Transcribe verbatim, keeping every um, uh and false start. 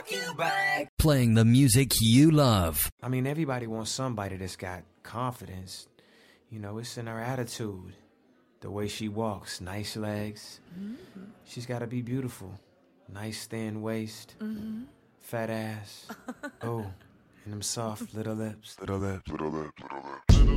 walk you back. Playing the music you love. I mean, everybody wants somebody that's got confidence. You know, it's in her attitude. The way she walks, nice legs. Mm-hmm. She's got to be beautiful. Nice thin waist. Mm-hmm. Fat ass. Oh, and them soft little lips. Little lips, little lips, little lips.